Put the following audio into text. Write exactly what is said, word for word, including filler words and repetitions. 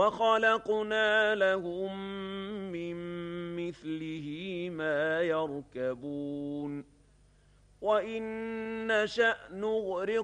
وخلقنا لهم من مثله ما يركبون وإن نشأ نغرق